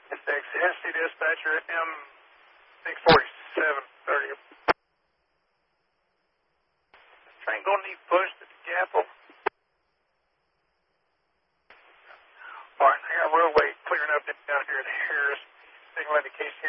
Hennessy dispatcher, M64730. Train going to need pushed at the Gapple. All right, I got roadway clearing up down here at Harris. Signal indication here.